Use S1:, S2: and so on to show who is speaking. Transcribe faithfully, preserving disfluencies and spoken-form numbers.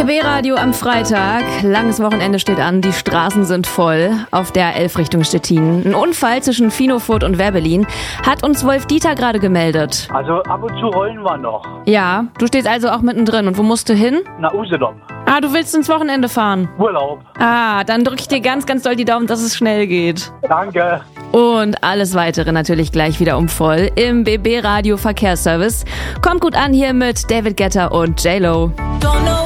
S1: B B-Radio am Freitag. Langes Wochenende steht an, die Straßen sind voll. Auf der A elf Richtung Stettin. Ein Unfall zwischen Finofurt und Werbelin hat uns Wolf Dieter gerade gemeldet.
S2: Also ab und zu rollen wir noch.
S1: Ja, du stehst also auch mittendrin. Und wo musst du hin?
S2: Nach Usedom.
S1: Ah, du willst ins Wochenende fahren?
S2: Urlaub.
S1: Ah, dann drücke ich dir ganz, ganz doll die Daumen, dass es schnell geht.
S2: Danke.
S1: Und alles Weitere natürlich gleich wieder um voll im B B-Radio Verkehrsservice. Kommt gut an hier mit David Guetta und J-Lo.
S3: Don't know